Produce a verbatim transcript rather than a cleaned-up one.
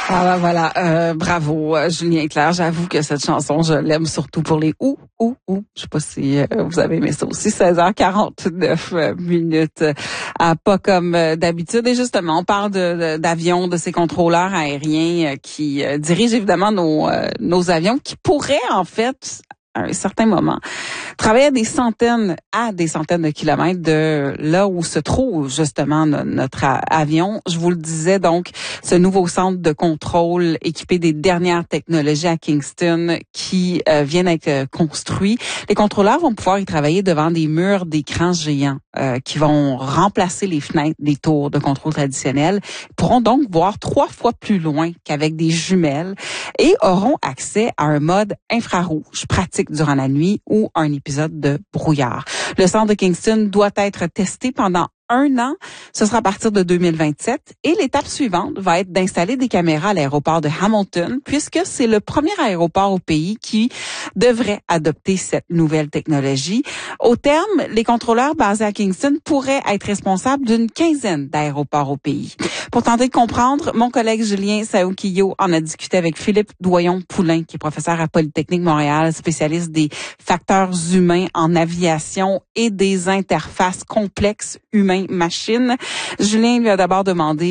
Ah ben voilà, euh, bravo euh, Julien Clerc. J'avoue que cette chanson, je l'aime surtout pour les ou, ou, ou. Je sais pas si euh, vous avez aimé ça aussi. seize heures quarante-neuf minutes. Ah, pas comme euh, d'habitude. Et justement, on parle de, de, d'avions, de ces contrôleurs aériens euh, qui euh, dirigent évidemment nos, euh, nos avions, qui pourraient en fait, à un certain moment, travailler à des centaines, à des centaines de kilomètres de là où se trouve justement no- notre a- avion. Je vous le disais donc, ce nouveau centre de contrôle équipé des dernières technologies à Kingston qui euh, vient d'être euh, construit. Les contrôleurs vont pouvoir y travailler devant des murs d'écrans géants euh, qui vont remplacer les fenêtres des tours de contrôle traditionnelles. Ils pourront donc voir trois fois plus loin qu'avec des jumelles et auront accès à un mode infrarouge pratique durant la nuit ou un épisode de brouillard. Le centre de Kingston doit être testé pendant un an. Ce sera à partir de deux mille vingt-sept. Et l'étape suivante va être d'installer des caméras à l'aéroport de Hamilton, puisque c'est le premier aéroport au pays qui devrait adopter cette nouvelle technologie. Au terme, les contrôleurs basés à Kingston pourraient être responsables d'une quinzaine d'aéroports au pays. Pour tenter de comprendre, mon collègue Julien Saoukio en a discuté avec Philippe Doyon-Poulain, qui est professeur à Polytechnique Montréal, spécialiste des facteurs humains en aviation et des interfaces complexes humains-machines. Julien lui a d'abord demandé